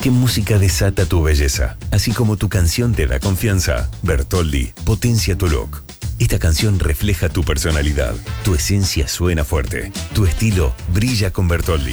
¿Qué música desata tu belleza? Así como tu canción te da confianza, Bertoldi potencia tu look. Esta canción refleja tu personalidad. Tu esencia suena fuerte. Tu estilo brilla con Bertoldi.